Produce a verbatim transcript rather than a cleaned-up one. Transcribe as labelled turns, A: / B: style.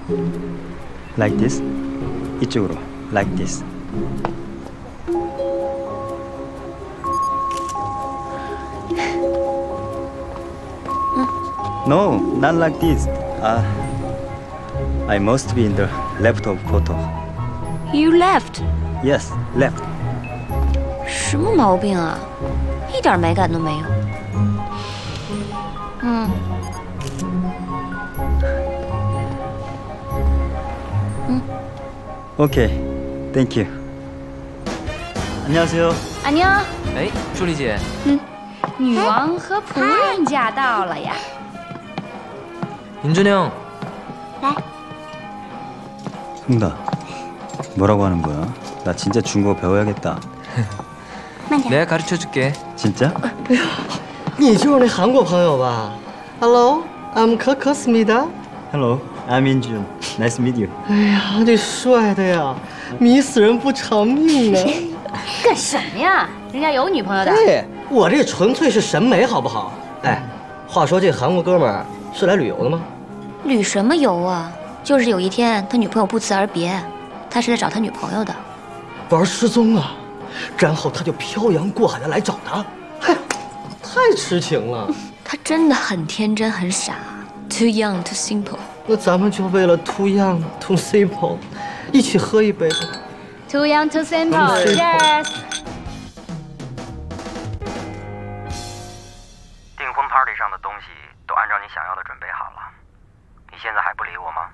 A: Like this? 이쪽으로. Like this. No, not like this. Ah, I must be in the left of photo.
B: You left.
A: Yes, left.
B: 什么毛病啊？一点美感都没有。嗯。嗯。
A: Okay, thank you. 안녕하세요.
B: 안녕。
C: 哎，助理姐。
B: 嗯，女王和仆人驾到了呀。
C: 윤준영.
B: 네.
A: 흥다. 뭐라고 하는 거야? 나 진짜 중국어 배워야겠다.
C: 내가 가르쳐 줄게.
A: 진짜?
D: 你就是那韩国朋友吧 ？Hello, I'm可可思密达。
A: Hello, I'm Injun. Nice to meet you.
D: 哎呀，这帅的呀，迷死人不偿命啊！
B: 干什么呀？人家有女朋友的。
D: 哎，我这纯粹是审美，好不好？哎，话说这韩国哥们儿是来旅游的吗？
B: 旅什么游啊？就是有一天他女朋友不辞而别，他是来找他女朋友的。
D: 玩失踪啊，然后他就漂洋过海的来找他，嗨，太痴情了。
B: 他真的很天真很傻 ，too young too simple。
D: 那咱们就为了 too young too simple， 一起喝一杯吧。
B: Too young too simple，cheers。
E: 订婚 party 上的东西都按照你想要的准备好了，你现在还不理我吗？